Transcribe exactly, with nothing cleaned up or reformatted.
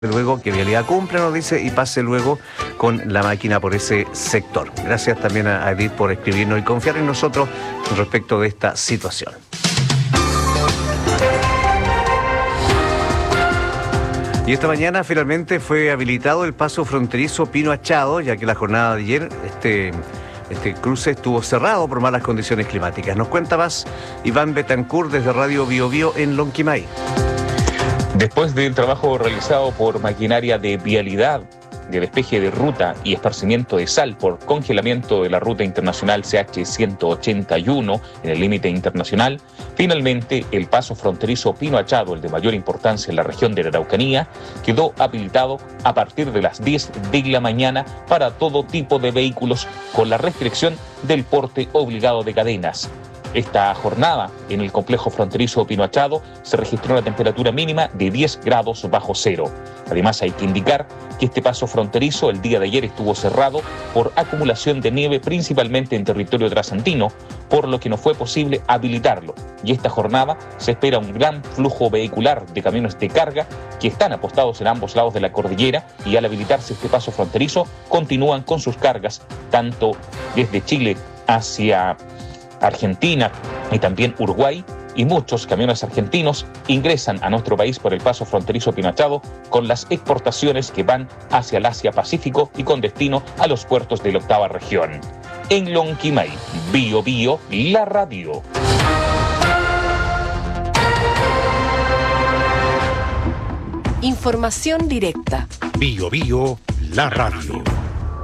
Luego que Vialidad cumple, nos dice, y pase luego con la máquina por ese sector. Gracias también a Edith por escribirnos y confiar en nosotros respecto de esta situación. Y esta mañana finalmente fue habilitado el paso fronterizo Pino Achado, ya que la jornada de ayer este, este cruce estuvo cerrado por malas condiciones climáticas. Nos cuenta más Iván Betancourt desde Radio Bio Bio en Lonquimay. Después del trabajo realizado por maquinaria de vialidad, de despeje de ruta y esparcimiento de sal por congelamiento de la ruta internacional C H ciento ochenta y uno en el límite internacional, finalmente el paso fronterizo Pino Achado, el de mayor importancia en la región de la Araucanía, quedó habilitado a partir de las diez de la mañana para todo tipo de vehículos con la restricción del porte obligado de cadenas. Esta jornada en el complejo fronterizo Pino Achado se registró una temperatura mínima de diez grados bajo cero. Además, hay que indicar que este paso fronterizo el día de ayer estuvo cerrado por acumulación de nieve principalmente en territorio trasandino, por lo que no fue posible habilitarlo. Y esta jornada se espera un gran flujo vehicular de camiones de carga que están apostados en ambos lados de la cordillera y al habilitarse este paso fronterizo continúan con sus cargas tanto desde Chile hacia Argentina y también Uruguay, y muchos camiones argentinos ingresan a nuestro país por el paso fronterizo Pino Achado con las exportaciones que van hacia el Asia-Pacífico y con destino a los puertos de la octava región. En Lonquimay, Bio Bio, la radio. Información directa. Bio Bio, la radio.